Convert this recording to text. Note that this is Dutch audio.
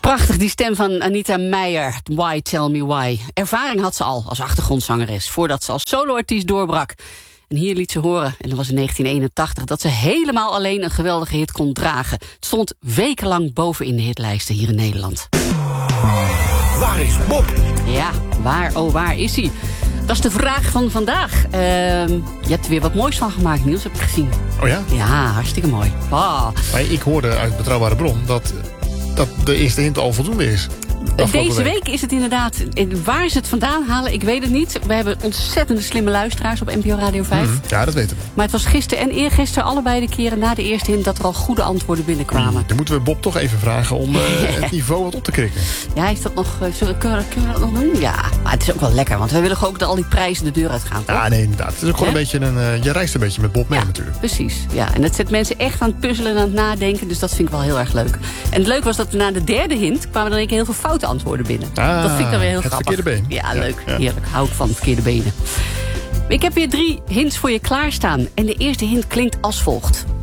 Prachtig, die stem van Anita Meijer. Why, tell me why. Ervaring had ze al als achtergrondzangeres, voordat ze als soloartiest doorbrak. En hier liet ze horen, en dat was in 1981... dat ze helemaal alleen een geweldige hit kon dragen. Het stond wekenlang bovenin de hitlijsten hier in Nederland. Waar is Bob? Ja, waar is hij? Dat is de vraag van vandaag. Je hebt er weer wat moois van gemaakt, Niels, heb ik gezien. Oh ja? Ja, hartstikke mooi. Ah. Maar ik hoorde uit betrouwbare bron dat de eerste hint al voldoende is. Deze week is het inderdaad... Waar ze het vandaan halen, ik weet het niet. We hebben ontzettend slimme luisteraars op NPO Radio 5. Ja, dat weten we. Maar het was gisteren en eergisteren allebei de keren na de eerste hint... dat er al goede antwoorden binnenkwamen. Dan moeten we Bob toch even vragen om het niveau wat op te krikken. Ja, is dat nog... Kunnen we dat nog doen? Ja, maar het is ook wel lekker. Want we willen ook dat al die prijzen de deur uitgaan, toch? Ja, nee, inderdaad. Het is ook gewoon een beetje je reist een beetje met Bob mee natuurlijk. Precies. Ja, en dat zet mensen echt aan het puzzelen en aan het nadenken. Dus dat vind ik wel heel erg leuk. En het leuke was dat na de derde hint... kwamen er een keer heel veel foute antwoorden binnen. Dat vind ik dan weer heel grappig. Het verkeerde been. Ja, leuk. Ja. Heerlijk. Hou ik van verkeerde benen. Ik heb weer 3 hints voor je klaarstaan. En de eerste hint klinkt als volgt.